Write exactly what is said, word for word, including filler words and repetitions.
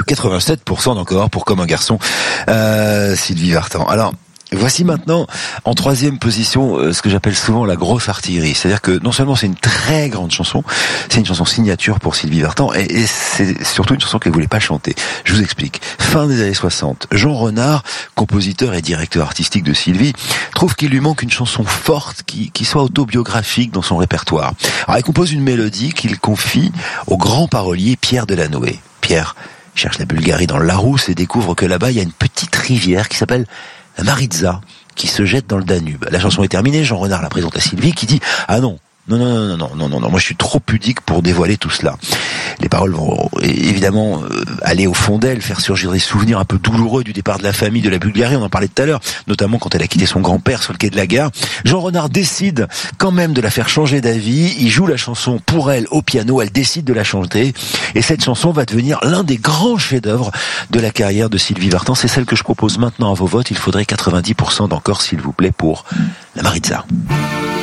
quatre-vingt-sept pour cent d'encore pour Comme un garçon, euh, Sylvie Vartan. Alors, voici maintenant en troisième position euh, ce que j'appelle souvent la grosse artillerie. C'est-à-dire que non seulement c'est une très grande chanson, c'est une chanson signature pour Sylvie Vartan et, et c'est surtout une chanson qu'elle voulait pas chanter. Je vous explique. Fin des années soixante, Jean Renard, compositeur et directeur artistique de Sylvie, trouve qu'il lui manque une chanson forte qui, qui soit autobiographique dans son répertoire. Alors il compose une mélodie qu'il confie au grand parolier Pierre Delanoë. Pierre cherche la Bulgarie dans le Larousse et découvre que là-bas il y a une petite rivière qui s'appelle la Maritza, qui se jette dans le Danube. La chanson est terminée, Jean Renard la présente à Sylvie, qui dit « Ah non, non, non, non, non, non, non, non, moi je suis trop pudique pour dévoiler tout cela. » Les paroles vont évidemment aller au fond d'elle, faire surgir des souvenirs un peu douloureux du départ de la famille de la Bulgarie, on en parlait tout à l'heure, notamment quand elle a quitté son grand-père sur le quai de la gare. Jean Renard décide quand même de la faire changer d'avis, il joue la chanson pour elle au piano, elle décide de la chanter, et cette chanson va devenir l'un des grands chefs-d'œuvre de la carrière de Sylvie Vartan. C'est celle que je propose maintenant à vos votes, il faudrait quatre-vingt-dix pour cent d'encore s'il vous plaît pour la Maritza.